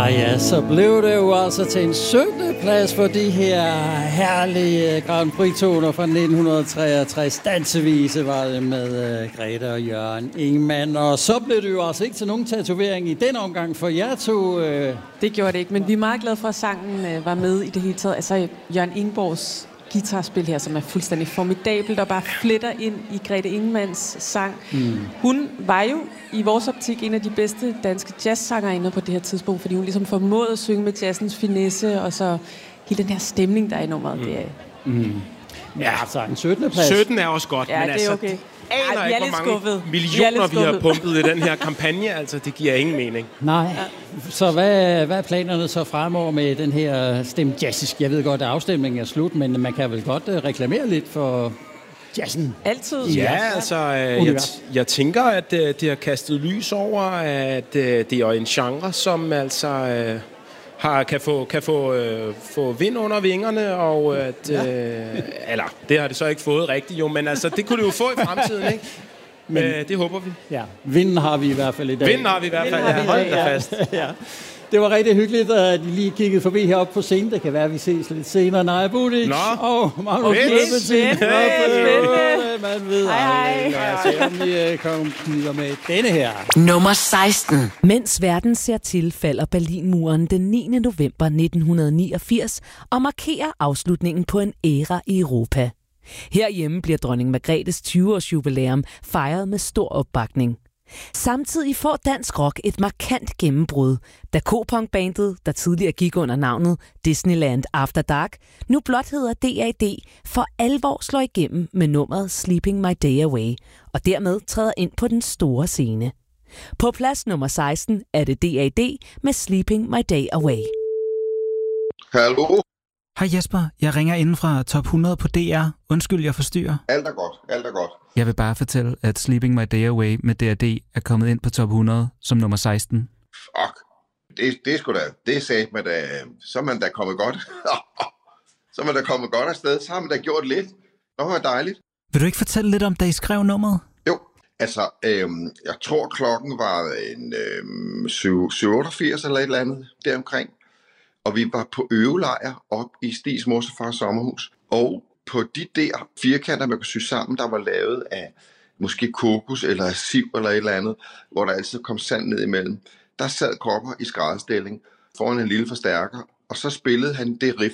Ja, så blev det jo altså til en 17. plads for de her herlige Grand Prix-toner fra 1963. Dansevise var det med Grete og Jørgen Ingmann. Og så blev det jo altså ikke til nogen tatovering i den omgang for jer to. Det gjorde det ikke, men vi er meget glade for, at sangen var med i det hele taget. Altså Jørgen Ingborgs guitarspil her, som er fuldstændig formidabelt og bare fletter ind i Grete Ingemanns sang. Hun var jo i vores optik en af de bedste danske jazzsangerinder på det her tidspunkt, fordi hun ligesom formåede at synge med jazzens finesse, og så hele den her stemning, der er i nummeret. Det er... Ja, altså en 17. plads. 17 er også godt, Ja, men det altså, er okay. aner ikke, hvor mange millioner vi har pumpet i den her kampagne. Altså, det giver ingen mening. Nej. Så hvad er planerne så fremover med den her stemme jazzisk? Jeg ved godt, at afstemningen er slut, men man kan vel godt reklamere lidt for jazzen? Altid. Ja, altså, jeg tænker, at det har kastet lys over, at det er en genre, som altså... kan få vind under vingerne, og at, eller det har det så ikke fået rigtigt jo, men altså det kunne det jo få i fremtiden, ikke? Men det håber vi. Ja, vinden har vi i hvert fald i dag. Vinden har vi i hvert fald, ja. Hold da fast. Ja. Det var rigtig hyggeligt, at I lige kiggede forbi heroppe på scenen. Det kan være, at vi ses lidt senere. Naja Budic og Magnus Løbensen. Man ved aldrig. Lad os se, om vi kommer med denne her. Nummer 16. Mens verden ser til, falder Berlinmuren den 9. november 1989 og markerer afslutningen på en æra i Europa. Herhjemme bliver dronning Margrethes 20-års jubilæum fejret med stor opbakning. Samtidig får dansk rock et markant gennembrud, da K-punk-bandet, der tidligere gik under navnet Disneyland After Dark, nu blot hedder D.A.D., for alvor slår igennem med nummeret Sleeping My Day Away, og dermed træder ind på den store scene. På plads nummer 16 er det D.A.D. med Sleeping My Day Away. Hallo? Hej Jesper, jeg ringer inden fra Top 100 på DR. Undskyld, jeg forstyrrer. Alt er godt. Jeg vil bare fortælle, at Sleeping My Day Away med D.A.D. er kommet ind på Top 100 som nummer 16. Fuck. Det er sgu da, det sagde man da, så er man da kommet godt. Så er man da kommet godt afsted, så har man da gjort lidt. Det var dejligt. Vil du ikke fortælle lidt om, da I skrev nummeret? Jo, altså, jeg tror klokken var en 7:88 eller et eller andet deromkring. Og vi var på øvelejr op i Stigs mors og fars sommerhus. Og på de der firkanter, man kunne sy sammen, der var lavet af måske kokos eller siv eller et eller andet, hvor der altid kom sand ned imellem, der sad Kopper i skrædderstilling foran en lille forstærker, og så spillede han det riff,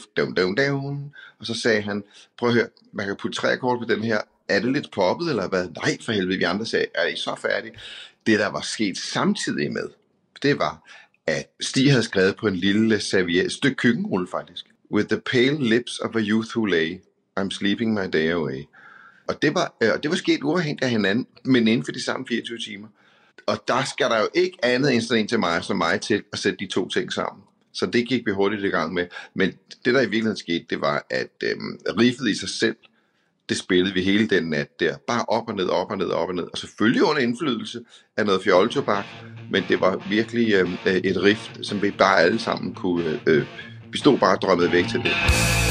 og så sagde han, prøv at høre, man kan putte 3 akkorder på den her, er det lidt poppet eller hvad? Nej, for helvede, vi andre sagde, er I så færdige? Det, der var sket samtidig med, det var, at Stig havde skrevet på en lille serviet, et stykke køkkenrulle faktisk. With the pale lips of a youth who lay, I'm sleeping my day away. Og det var sket uafhængigt af hinanden, men inden for de samme 24 timer. Og der skal der jo ikke andet end sådan en til mig, som mig til at sætte de to ting sammen. Så det gik vi hurtigt i gang med. Men det, der i virkeligheden skete, det var, at riffet i sig selv, det spillede vi hele den nat der. Bare op og ned, op og ned, op og ned. Og selvfølgelig under indflydelse af noget fjolletobak. Men det var virkelig et riff, som vi bare alle sammen kunne... vi stod bare og drømmede væk til det.